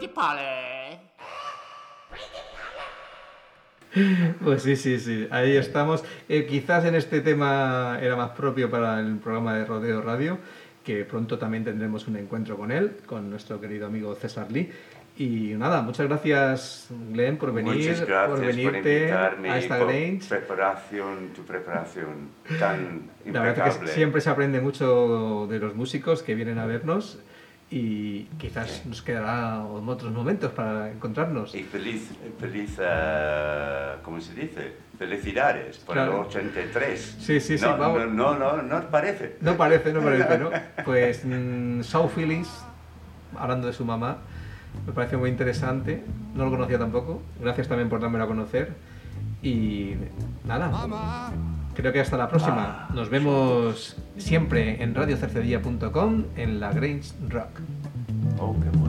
Pues sí, ahí estamos. Quizás en este tema era más propio para el programa de Rodeo Radio, que pronto también tendremos un encuentro con él, con nuestro querido amigo César Lee. Y nada, muchas gracias, Glenn, por venir, por venirte a esta Grange. Tu preparación tan impecable. La verdad es que siempre se aprende mucho de los músicos que vienen a vernos y quizás nos quedará otros momentos para encontrarnos. Y feliz, ¿cómo se dice? Felicidades por el 83. Sí, vamos. No parece. No parece, ¿no? Pues Shaw Phillips, hablando de su mamá, me parece muy interesante, no lo conocía tampoco, gracias también por dármelo a conocer y nada, creo que hasta la próxima, nos vemos siempre en radiocercedilla.com en la Grange Rock. Oh, qué